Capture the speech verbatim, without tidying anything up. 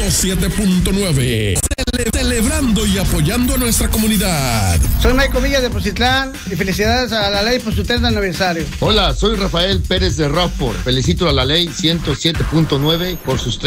ciento siete punto nueve. Cele- celebrando y apoyando a nuestra comunidad. Soy Michael Villa de Pozitlán y felicidades a la ley por su treinta aniversario. Hola, soy Rafael Pérez de Rockford. Felicito a la ley ciento siete punto nueve por sus